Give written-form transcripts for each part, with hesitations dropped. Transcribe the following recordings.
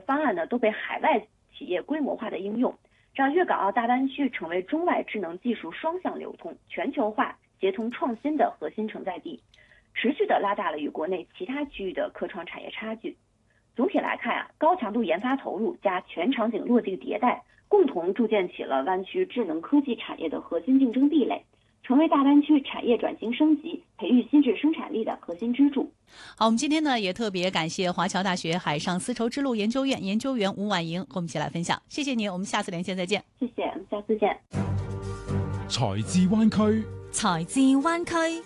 方案呢都被海外企业规模化的应用，让粤港澳大湾区成为中外智能技术双向流通、全球化协同创新的核心承载地，持续的拉大了与国内其他区域的科创产业差距。总体来看高强度研发投入加全场景落地迭代，共同筑建起了湾区智能科技产业的核心竞争壁垒，成为大湾区产业转型升级、培育新质生产力的核心支柱。 好，我们今天呢也特别感谢华侨大学海上丝绸之路研究院研究员吴婉莹和我们一起来分享，谢谢您，我们下次连线再见。 谢谢，我们下次见。 財智灣區， 財智灣區。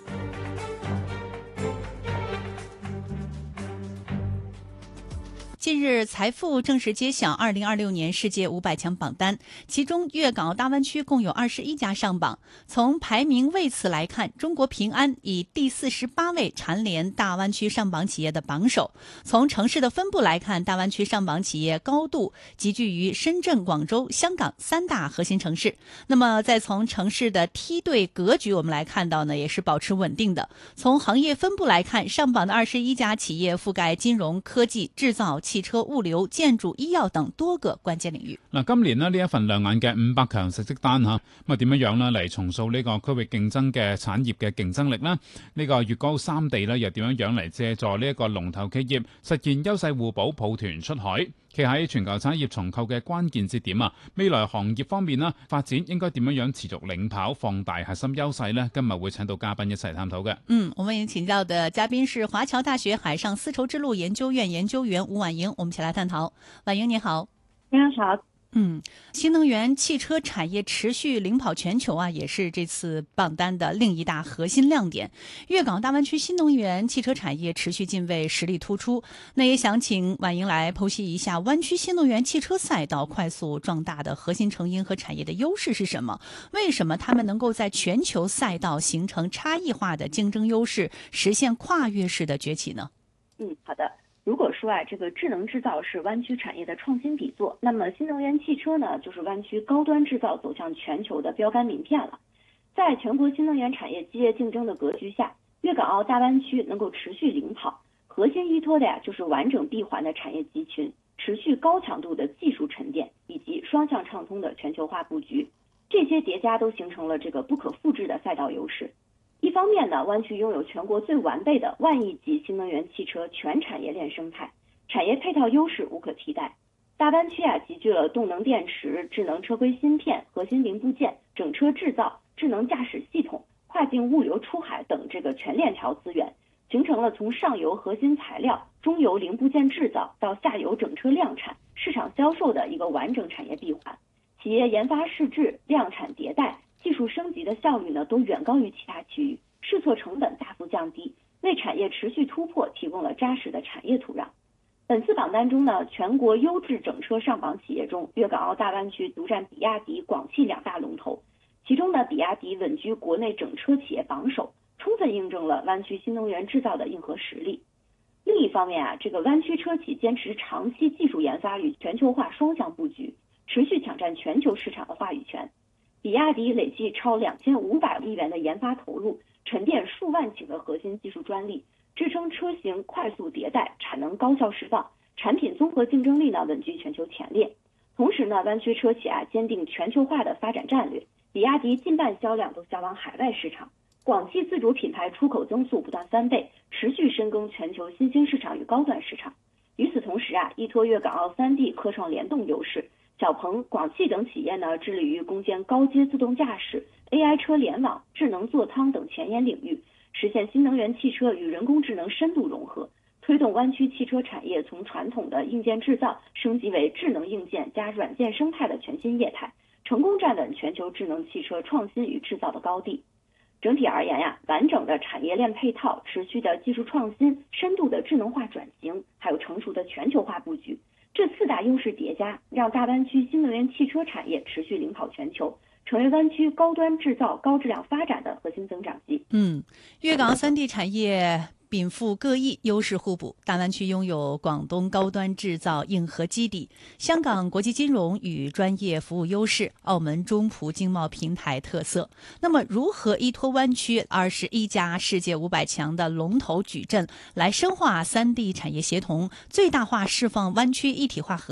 近日，財富正式揭曉2026年世界500強榜單，其中粵港澳大灣區共有21家上榜。從排名位次來看，中國平安以第48位蟬聯大灣區上榜企業的榜首。從城市的分布來看，大灣區上榜企業高度集聚於深圳、廣州、香港3大核心城市。那麼再從城市的梯隊格局，我們來看到呢，也是保持穩定的。從行業分布來看，上榜的21家企業覆蓋金融、科技、製造、汽車、物流、建築、醫藥等多個關鍵領域。 嗱，今年呢一份亮眼嘅500強成績單嚇，咁啊點樣呢嚟重塑呢個區域競爭嘅產業嘅競爭力呢？呢個粵港澳三地呢又點樣嚟借助呢一個龍頭企業實現優勢互補，抱團出海？企喺全球產業重構嘅關鍵節點啊，未來行業方面呢發展應該點樣持續領跑，放大核心優勢呢？今日會請到嘉賓一齊探討嘅。 我們請到的嘉賓是華僑大學海上絲綢之路研究院研究員吳婉莹，我們一起來探討。婉莹你好。 你好。 新能源汽車產業持續領跑全球啊，也是這次榜單的另一大核心亮點。粵港大灣區新能源汽車產業持續進位，實力突出。那也想請婉莹來剖析一下灣區新能源汽車賽道快速壯大的核心成因和產業的優勢是什麼？為什麼他們能夠在全球賽道形成差異化的競爭優勢，實現跨越式的崛起呢？ 好的。如果說這個智能製造是灣區產業的創新底座，那麼新能源汽車呢，就是灣區高端製造走向全球的標杆名片了。在全國新能源產業激烈競爭的格局下，粵港澳大灣區能夠持續領跑，核心依託的就是完整閉環的產業集群，持續高強度的技術沉澱以及雙向暢通的全球化佈局，這些疊加都形成了這個不可複製的賽道優勢。一方面呢，灣區擁有全國最完備的萬億級新能源汽車全產業鏈生態，產業配套優勢無可替代。大灣區集聚了動能電池、智能車規芯片、核心零部件、整車製造、智能駕駛系統、跨境物流出海等這個全鏈條資源，形成了從上游核心材料、中游零部件製造到下游整車量產、市場銷售的一個完整產業閉環。企業研發試製、量產迭代、技術升級的效率呢，都遠高於其他區域，試錯成本大幅降低，為產業持續突破提供了扎實的產業土壤。本次榜單中呢，全國優質整車上榜企業中，粵港澳大灣區獨佔比亞迪、廣汽兩大龍頭，其中呢，比亞迪穩居國內整車企業榜首，充分印證了灣區新能源製造的硬核實力。另一方面這個灣區車企堅持長期技術研發與全球化雙向佈局，持續搶佔全球市場的話語權。比亞迪累計超2500億元的研發投入，沉澱數萬起的核心技術專利，支撐車型快速迭代，產能高效釋放，產品綜合競爭力呢穩居全球前列。同時呢，灣區車企堅定全球化的發展戰略，比亞迪近半銷量都銷往海外市場，廣汽自主品牌出口增速不斷3倍，持續深耕全球新興市場與高端市場。與此同時依託粵港澳3地科創聯動優勢，小鵬、廣汽等企業呢，致力於攻堅高階自動駕駛、AI 車聯網、智能座艙等前沿領域，實現新能源汽車與人工智能深度融合，推動灣區汽車產業從傳統的硬件製造升級為智能硬件加軟件生態的全新業態，成功站穩全球智能汽車創新與製造的高地。整體而言完整的產業鏈配套、持續的技術創新、深度的智能化轉型，還有成熟的全球化佈局，這4大優勢疊加，讓大灣區新能源汽車產業持續領跑全球，成為灣區高端製造、高質量發展的核心增長極。 粵港3地產業稟賦各異，優勢互補。大灣區擁有廣東高端製造硬核基底，香港國際金融與專業服務優勢，澳門中葡經貿平台特色。那麼，如何依託灣區21家世界500強的龍頭矩陣，來深化3地產業協同，最大化釋放灣區一體化合